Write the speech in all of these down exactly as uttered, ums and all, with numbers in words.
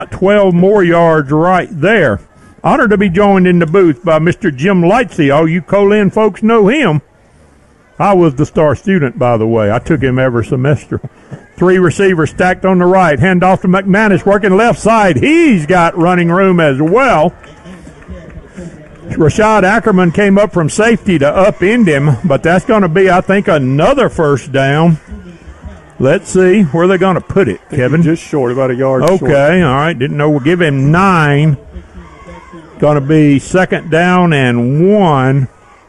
twelve more yards right there. Honored to be joined in the booth by Mister Jim Lightsey. All you Colin folks know him. I was the star student, by the way. I took him every semester. Three receivers stacked on the right. Hand off to McManus, working left side. He's got running room as well. Rashad Ackerman came up from safety to upend him, but that's going to be, I think, another first down. Let's see where they're going to put it, Kevin. Just short, about a yard okay, short. Okay, all right. Didn't know. We'll give him nine. Going to be second down and one.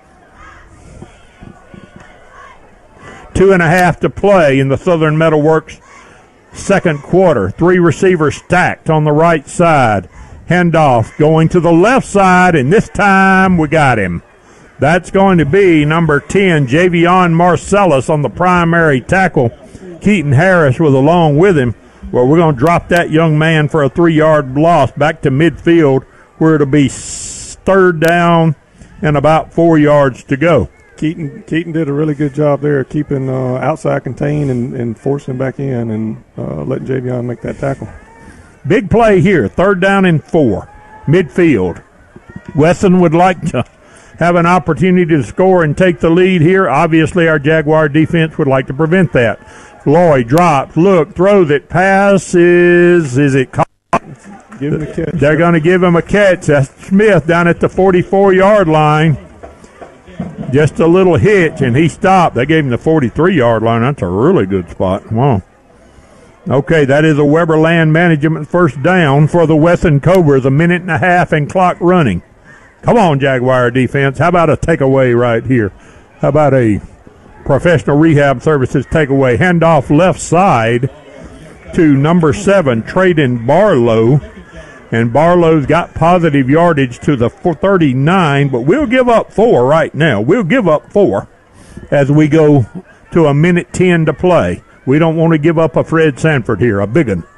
Two and a half to play in the Southern Metalworks second quarter. Three receivers stacked on the right side. Handoff going to the left side, and this time we got him. That's going to be number ten, Javion Marcellus on the primary tackle. Keaton Harris was along with him. Well, we're going to drop that young man for a three-yard loss back to midfield where it'll be third down and about four yards to go. Keaton Keaton did a really good job there keeping uh, outside contained and, and forcing him back in and uh, letting Javion make that tackle. Big play here, third down and four, midfield. Wesson would like to have an opportunity to score and take the lead here. Obviously, our Jaguar defense would like to prevent that. Lloyd drops, look, throws it, passes. Is it caught? Give him a catch. They're going to give him a catch. That's Smith down at the forty-four-yard line. Just a little hitch, and he stopped. They gave him the forty-three-yard line. That's a really good spot. Wow. Okay, that is a Weber Land Management first down for the Wesson Cobras. A minute and a half and clock running. Come on, Jaguar defense. How about a takeaway right here? How about a Professional Rehab Services takeaway? Handoff left side to number seven, Traden Barlow. And Barlow's got positive yardage to the thirty-nine, but we'll give up four right now. We'll give up four as we go to a minute ten to play. We don't want to give up a Fred Sanford here, a big one.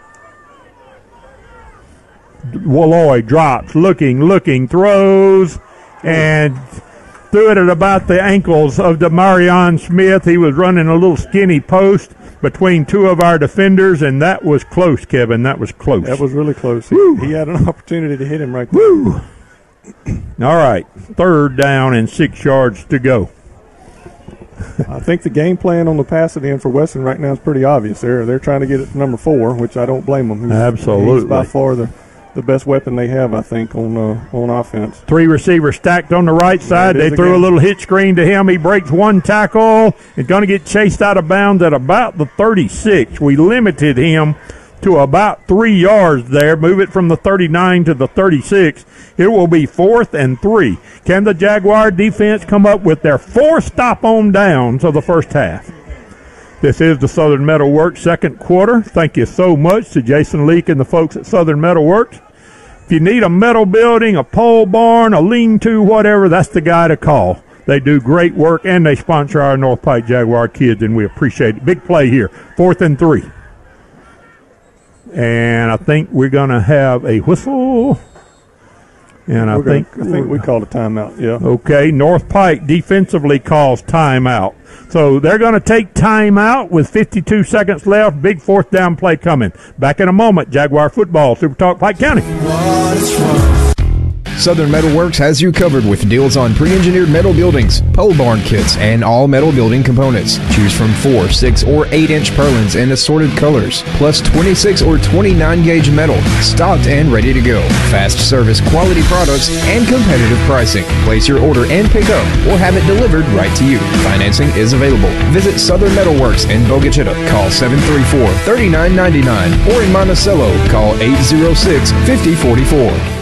Walloy drops, looking, looking, throws, and threw it at about the ankles of Demarion Smith. He was running a little skinny post between two of our defenders, and that was close, Kevin. That was close. That was really close. He, he had an opportunity to hit him right there. Woo. All right, third down and six yards to go. I think the game plan on the passing end for Weston right now is pretty obvious. They're they're trying to get it to number four, which I don't blame them. He's, Absolutely, he's by far the, the best weapon they have, I think, on uh, on offense. Three receivers stacked on the right side. They threw again. a little hitch screen to him. He breaks one tackle. He's going to get chased out of bounds at about the thirty-six. We limited him to about three yards there. Move it from the thirty-nine to the thirty-six. It will be fourth and three. Can the Jaguar defense come up with their fourth stop on downs of the first half? This is the Southern Metal Works second quarter. Thank you so much to Jason Leak and the folks at Southern Metal Works. If you need a metal building, a pole barn, a lean-to, whatever, that's the guy to call. They do great work, and they sponsor our North Pike Jaguar kids, and we appreciate it. Big play here, fourth and three. And I think we're going to have a whistle. And I we're think gonna, I think we called a timeout, yeah. Okay, North Pike defensively calls timeout. So they're going to take timeout with fifty-two seconds left. Big fourth down play coming. Back in a moment, Jaguar football, Super Talk Pike County. Southern Metal Works has you covered with deals on pre-engineered metal buildings, pole barn kits, and all metal building components. Choose from four, six, or eight inch purlins in assorted colors, plus twenty-six or twenty-nine gauge metal, stocked and ready to go. Fast service, quality products, and competitive pricing. Place your order and pick up, or have it delivered right to you. Financing is available. Visit Southern Metal Works in Bogachita. Call seven three four, three nine nine nine, or in Monticello, call eight zero six, five zero four four.